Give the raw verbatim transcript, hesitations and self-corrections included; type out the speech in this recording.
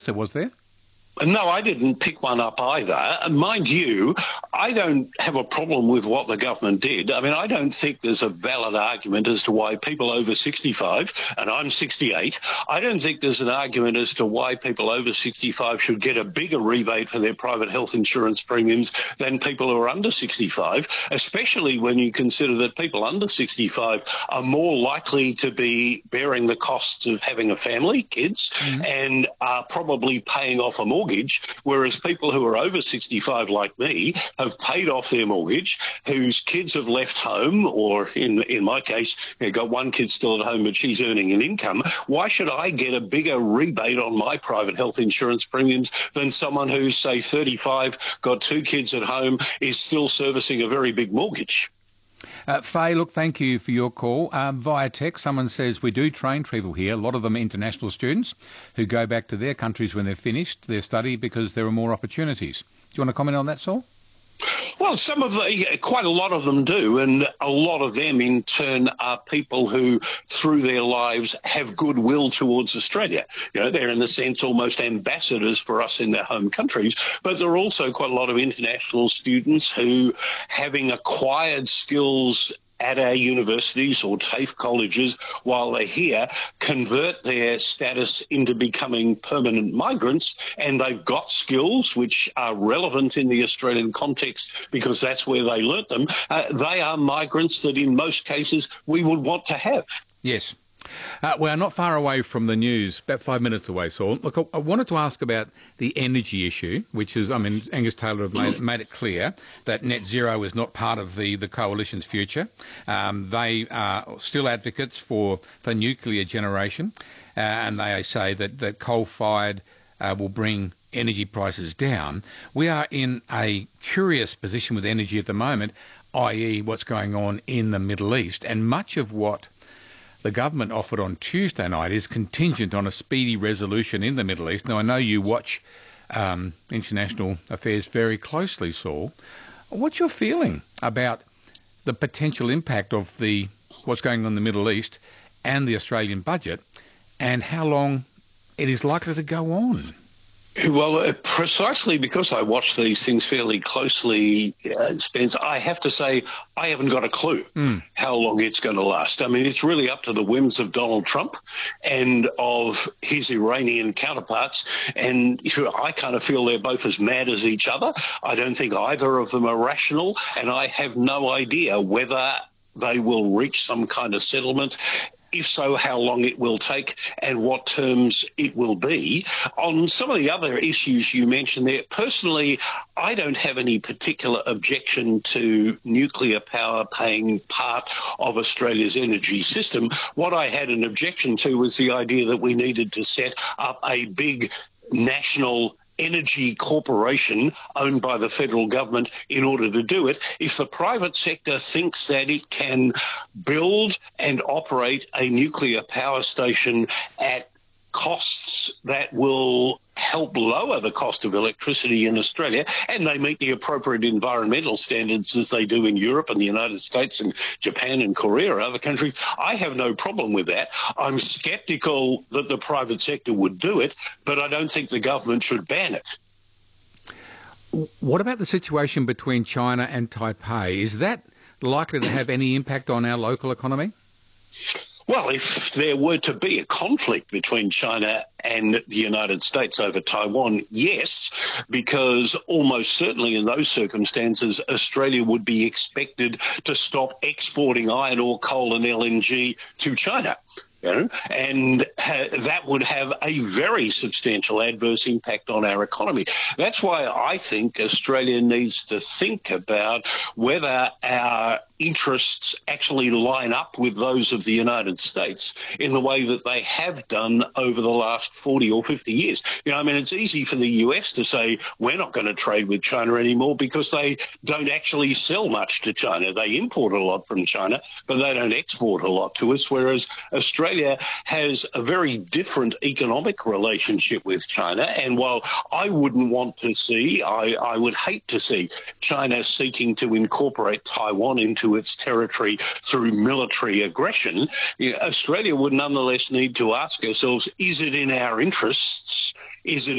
There was there? No, I didn't pick one up either. Mind you, I don't have a problem with what the government did. I mean, I don't think there's a valid argument as to why people over sixty-five, and I'm sixty-eight, I don't think there's an argument as to why people over sixty-five should get a bigger rebate for their private health insurance premiums than people who are under sixty-five, especially when you consider that people under sixty-five are more likely to be bearing the costs of having a family, kids, mm-hmm. and are probably paying off a mortgage. Whereas people who are over sixty-five like me have paid off their mortgage, whose kids have left home, or in in my case, they've got one kid still at home but she's earning an income. Why should I get a bigger rebate on my private health insurance premiums than someone who's, say, thirty-five, got two kids at home, is still servicing a very big mortgage? Uh, Faye, look, thank you for your call. Um, via text, someone says we do train people here, a lot of them international students, who go back to their countries when they've finished their study because there are more opportunities. Do you want to comment on that, Saul? Well, some of the, quite a lot of them do, and a lot of them in turn are people who, through their lives, have goodwill towards Australia. You know, they're in a sense almost ambassadors for us in their home countries, but there are also quite a lot of international students who, having acquired skills at our universities or TAFE colleges while they're here, convert their status into becoming permanent migrants, and they've got skills which are relevant in the Australian context because that's where they learnt them. Uh, they are migrants that in most cases we would want to have. Yes. Uh, we're not far away from the news, about five minutes away, Saul. Look, I, I wanted to ask about the energy issue, which is, I mean, Angus Taylor have made, made it clear that net zero is not part of the, the coalition's future. Um, they are still advocates for, for nuclear generation, uh, and they say that, that coal-fired uh, will bring energy prices down. We are in a curious position with energy at the moment, that is what's going on in the Middle East, and much of what the government offered on Tuesday night is contingent on a speedy resolution in the Middle East. Now, I know you watch um, international affairs very closely, Saul. What's your feeling about the potential impact of the what's going on in the Middle East and the Australian budget, and how long it is likely to go on? Well, uh, precisely because I watch these things fairly closely, uh, Spence, I have to say I haven't got a clue mm. how long it's going to last. I mean, it's really up to the whims of Donald Trump and of his Iranian counterparts. And I kind of feel they're both as mad as each other. I don't think either of them are rational, and I have no idea whether they will reach some kind of settlement. If so, how long it will take and what terms it will be. On some of the other issues you mentioned there, personally, I don't have any particular objection to nuclear power playing part of Australia's energy system. What I had an objection to was the idea that we needed to set up a big national energy corporation owned by the federal government in order to do it. If the private sector thinks that it can build and operate a nuclear power station at costs that will help lower the cost of electricity in Australia, and they meet the appropriate environmental standards as they do in Europe and the United States and Japan and Korea or other countries, I have no problem with that. I'm sceptical that the private sector would do it, but I don't think the government should ban it. What about the situation between China and Taipei? Is that likely to have any impact on our local economy? Well, if there were to be a conflict between China and the United States over Taiwan, yes, because almost certainly in those circumstances, Australia would be expected to stop exporting iron ore, coal and L N G to China. You know, and ha- that would have a very substantial adverse impact on our economy. That's why I think Australia needs to think about whether our interests actually line up with those of the United States in the way that they have done over the last forty or fifty years. You know, I mean, it's easy for the U S to say we're not going to trade with China anymore because they don't actually sell much to China. They import a lot from China, but they don't export a lot to us, whereas Australia has a very different economic relationship with China. And while I wouldn't want to see, I, I would hate to see China seeking to incorporate Taiwan into its territory through military aggression, you know, Australia would nonetheless need to ask ourselves, is it in our interests? Is it